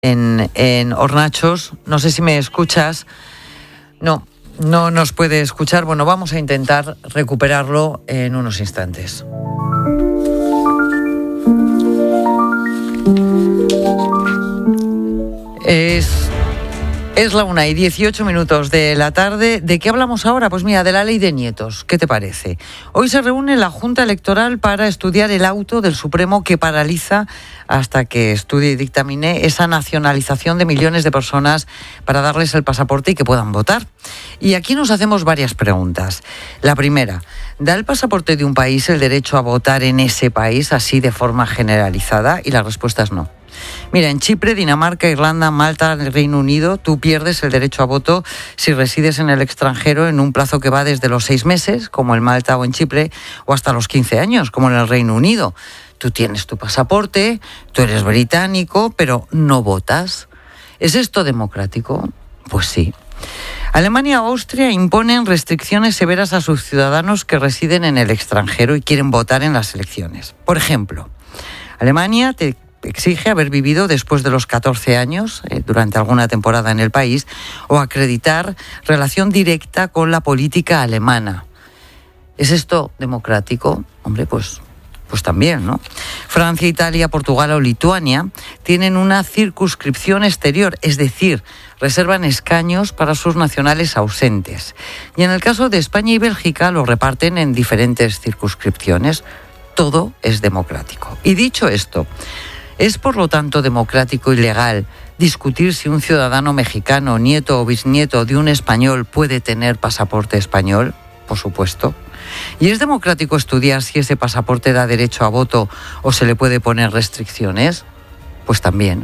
en Hornachos. No sé si me escuchas. No nos puede escuchar. Bueno, vamos a intentar recuperarlo en unos instantes. Es la 1:18 de la tarde. ¿De qué hablamos ahora? Pues mira, de la ley de nietos. ¿Qué te parece? Hoy se reúne la Junta Electoral para estudiar el auto del Supremo que paraliza hasta que estudie y dictamine esa nacionalización de millones de personas para darles el pasaporte y que puedan votar. Y aquí nos hacemos varias preguntas. La primera, ¿da el pasaporte de un país el derecho a votar en ese país así de forma generalizada? Y la respuesta es no. Mira, en Chipre, Dinamarca, Irlanda, Malta, el Reino Unido, tú pierdes el derecho a voto si resides en el extranjero en un plazo que va desde los 6 meses, como en Malta o en Chipre, o hasta los 15 años, como en el Reino Unido. Tú tienes tu pasaporte, tú eres británico, pero no votas. ¿Es esto democrático? Pues sí. Alemania o Austria imponen restricciones severas a sus ciudadanos que residen en el extranjero y quieren votar en las elecciones. Por ejemplo, Alemania te exige haber vivido después de los 14 años durante alguna temporada en el país o acreditar relación directa con la política alemana. ¿Es esto democrático? Hombre, pues también, ¿no? Francia, Italia, Portugal o Lituania tienen una circunscripción exterior, es decir, reservan escaños para sus nacionales ausentes. Y en el caso de España y Bélgica lo reparten en diferentes circunscripciones. Todo es democrático. Y dicho esto, ¿es por lo tanto democrático y legal discutir si un ciudadano mexicano, nieto o bisnieto de un español puede tener pasaporte español? Por supuesto. ¿Y es democrático estudiar si ese pasaporte da derecho a voto o se le puede poner restricciones? Pues también.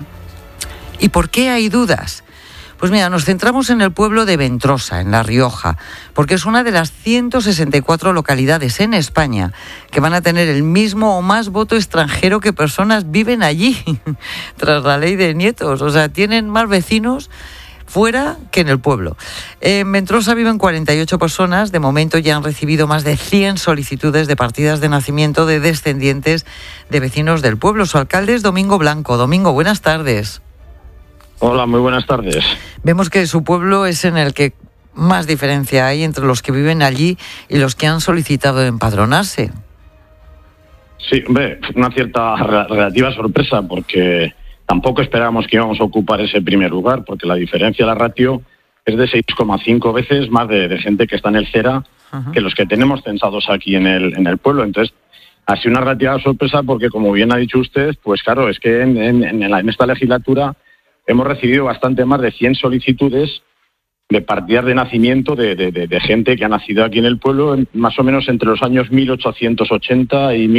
¿Y por qué hay dudas? Pues mira, nos centramos en el pueblo de Ventrosa, en La Rioja, porque es una de las 164 localidades en España que van a tener el mismo o más voto extranjero que personas viven allí, tras la ley de nietos. O sea, tienen más vecinos fuera que en el pueblo. En Ventrosa viven 48 personas. De momento ya han recibido más de 100 solicitudes de partidas de nacimiento de descendientes de vecinos del pueblo. Su alcalde es Domingo Blanco. Domingo, buenas tardes. Hola, muy buenas tardes. Vemos que su pueblo es en el que más diferencia hay entre los que viven allí y los que han solicitado empadronarse. Sí, hombre, una cierta relativa sorpresa, porque tampoco esperábamos que íbamos a ocupar ese primer lugar, porque la diferencia de la ratio es de 6,5 veces más de gente que está en el CERA que los que tenemos censados aquí en el pueblo. Entonces, ha sido una relativa sorpresa porque, como bien ha dicho usted, pues claro, es que en esta legislatura hemos recibido bastante más de 100 solicitudes de partidas de nacimiento de gente que ha nacido aquí en el pueblo, más o menos entre los años 1880 y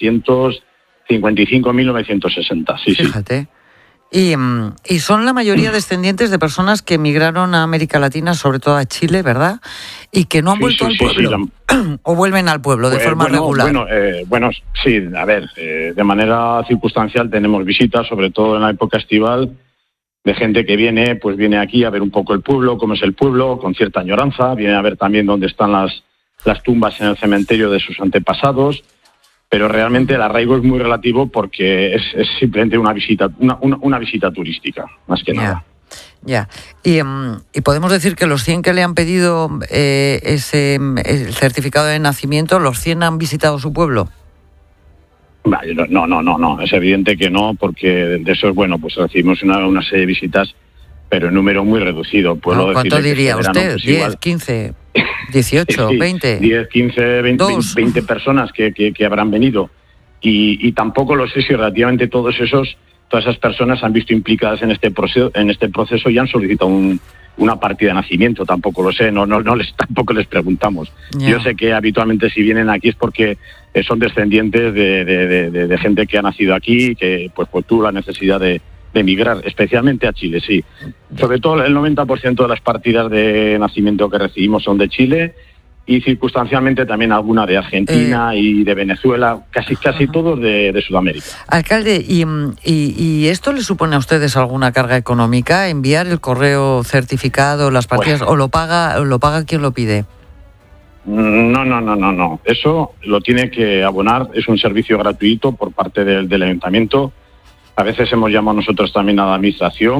1955, 1960. Sí, fíjate. Sí. Y son la mayoría descendientes de personas que emigraron a América Latina, sobre todo a Chile, ¿verdad? Y que no han vuelto al pueblo. ¿O vuelven al pueblo de forma regular? Bueno, sí, a ver, de manera circunstancial tenemos visitas, sobre todo en la época estival, de gente que viene aquí a ver un poco el pueblo, cómo es el pueblo, con cierta añoranza, viene a ver también dónde están las tumbas en el cementerio de sus antepasados, pero realmente el arraigo es muy relativo porque es simplemente una visita turística, más que nada. Ya. Y podemos decir que los 100 que le han pedido el certificado de nacimiento, ¿los 100 han visitado su pueblo? No, es evidente que no, porque de eso pues recibimos una serie de visitas, pero en número muy reducido. ¿Cuánto diría usted? Pues 10, 15, 18, sí, 20. 10, 15, 20 personas que habrán venido. Y tampoco lo sé si relativamente todas esas personas han visto implicadas en este proceso y han solicitado una partida de nacimiento. Tampoco lo sé, tampoco les preguntamos. Yeah. Yo sé que habitualmente si vienen aquí es porque son descendientes de gente que ha nacido aquí, que pues tuvo la necesidad de emigrar, especialmente a Chile, sí. Sobre todo el 90% de las partidas de nacimiento que recibimos son de Chile y circunstancialmente también alguna de Argentina y de Venezuela, casi todos de Sudamérica. Alcalde, ¿y esto le supone a ustedes alguna carga económica, enviar el correo certificado, las partidas, o lo paga quien lo pide? No. Eso lo tiene que abonar, es un servicio gratuito por parte del ayuntamiento A veces hemos llamado nosotros también a la administración